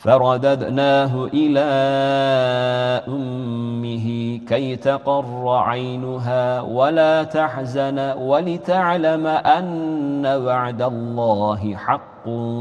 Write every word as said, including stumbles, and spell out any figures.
فرددناه إلى أمه كي تقر عينها ولا تحزن ولتعلم أن وعد الله حق